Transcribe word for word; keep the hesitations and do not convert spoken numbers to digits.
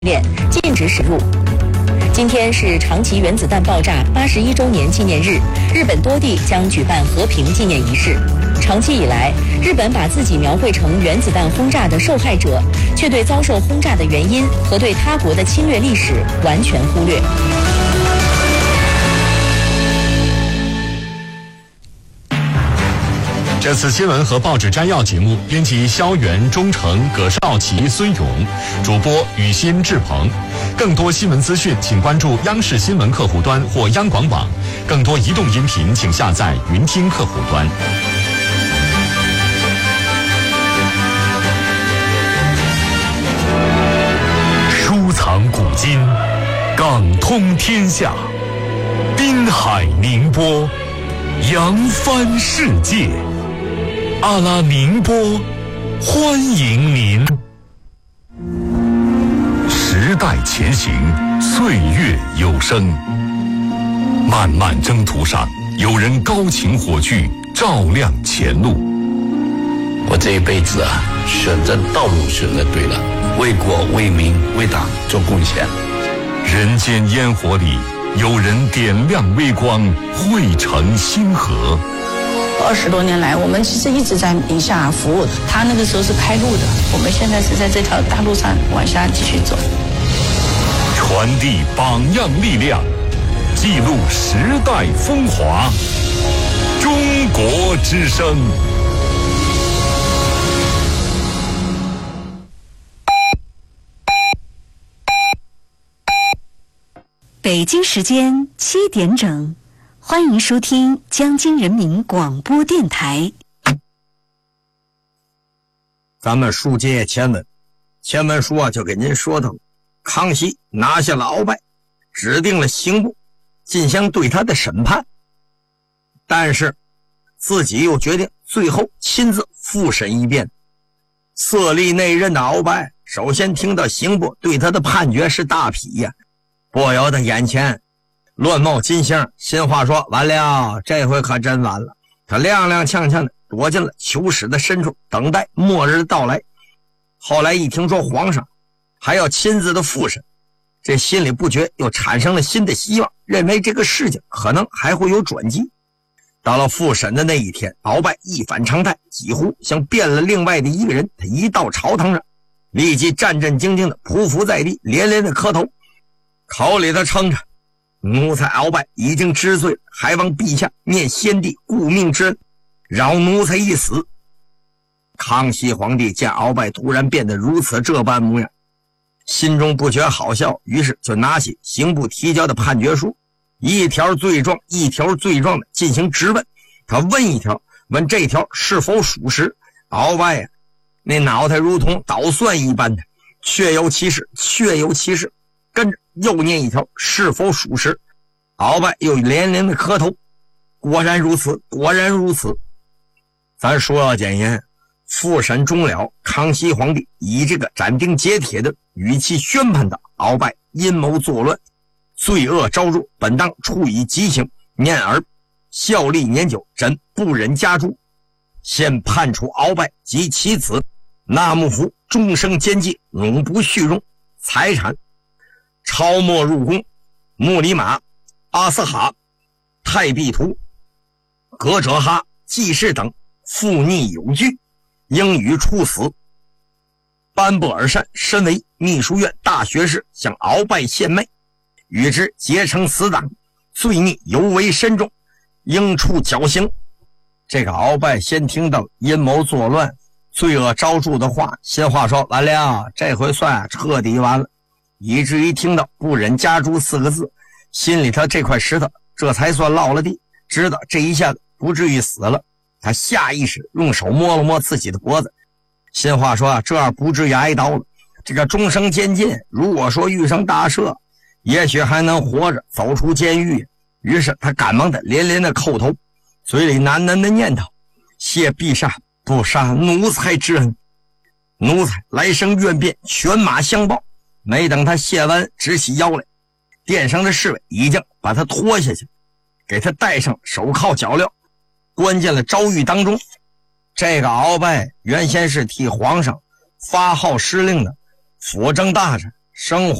链，禁止驶入。今天是长崎原子弹爆炸八十一周年纪念日，日本多地将举办和平纪念仪式。长期以来，日本把自己描绘成原子弹轰炸的受害者，却对遭受轰炸的原因和对他国的侵略历史完全忽略。 这次新闻和报纸摘要节目，编辑肖元、钟诚、葛少奇、孙勇，主播雨欣、志鹏。更多新闻资讯，请关注央视新闻客户端或央广网。更多移动音频，请下载云听客户端。收藏古今，港通天下，滨海宁波，扬帆世界。阿拉宁波，欢迎您。时代前行，岁月有声。漫漫征途上，有人高擎火炬，照亮前路。 我这一辈子啊，选择道路选择对了，为国为民为党做贡献。 人间烟火里，有人点亮微光，汇成星河。 二十多年来，我们其实一直在宁夏服务。他那个时候是开路的，我们现在是在这条大路上往下继续走。 传递榜样力量，记录时代风华。中国之声。 北京时间七点整。欢迎收听江津人民广播电台。 咱们书接前文，前文书啊就给您说到，康熙拿下了鳌拜，指定了刑部进行对他的审判，但是自己又决定最后亲自复审一遍。色厉内荏的鳌拜首先听到刑部对他的判决是大批呀，不由得眼前乱冒金星，心话说完了，这回可真完了。他踉踉跄跄的躲进了囚室的深处，等待末日的到来。后来一听说皇上还要亲自的复审，这心里不觉又产生了新的希望，认为这个事情可能还会有转机。到了复审的那一天，鳌拜一反常态，几乎像变了另外的一个人。他一到朝堂上，立即战战兢兢的匍匐在地，连连的磕头，口里头称着奴才鳌拜已经知罪，还望陛下念先帝顾命之恩，饶奴才一死。康熙皇帝见鳌拜突然变得如此这般模样，心中不觉好笑，于是就拿起刑部提交的判决书，一条罪状一条罪状的进行质问。他问一条，问这条是否属实。鳌拜啊，那脑袋如同捣蒜一般的，确有其事，确有其事。跟着又念一条，是否属实。鳌拜又连连的磕头，果然如此，果然如此。咱说要简言，复审终了，康熙皇帝以这个斩钉截铁的语气宣判道：鳌拜阴谋作乱，罪恶昭著，本当处以极刑，念而效力年久，朕不忍加诛。现判处鳌拜及其子纳木福终生监禁，永不续荣，财产超没入宫，穆里马、阿斯哈、泰毕图、格哲哈、季氏等附逆有据，应予处死。班布尔善身为秘书院大学士，向鳌拜献媚，与之结成死党，罪逆尤为深重，应处绞刑。这个鳌拜先听到阴谋作乱、罪恶昭著的话，心话说完了，这回算彻底完了。以至于听到不忍加诛四个字，心里头这块石头这才算落了地，知道这一下子不至于死了。他下意识用手摸了摸自己的脖子，心话说啊，这样不至于挨刀了。这个终生监禁，如果说遇上大赦，也许还能活着走出监狱。于是他赶忙的连连的叩头，嘴里喃喃的念叨：谢陛下不杀奴才之恩，奴才来生愿变犬马相报。没等他谢完直起腰来，殿上的侍卫已经把他拖下去，给他戴上手铐脚镣，关进了诏狱当中。这个鳌拜原先是替皇上发号施令的辅政大臣， 生活